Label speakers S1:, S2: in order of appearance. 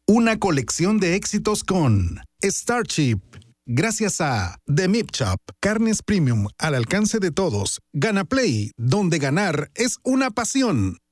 S1: Una colección de éxitos con Starship. Gracias a The Meat Shop, carnes premium al alcance de todos. Gana Play, donde ganar es una pasión.